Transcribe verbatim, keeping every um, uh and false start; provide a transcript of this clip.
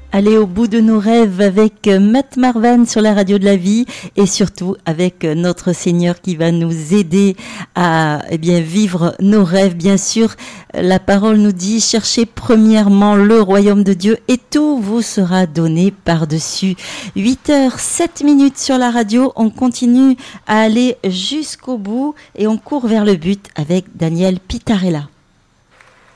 Aller au bout de nos rêves avec Matt Marvan sur la radio de la vie et surtout avec notre Seigneur qui va nous aider à eh bien, vivre nos rêves. Bien sûr, la parole nous dit, cherchez premièrement le royaume de Dieu et tout vous sera donné par-dessus. huit heures sept minutes sur la radio, on continue à aller jusqu'au bout et on court vers le but avec Daniel Pitarella.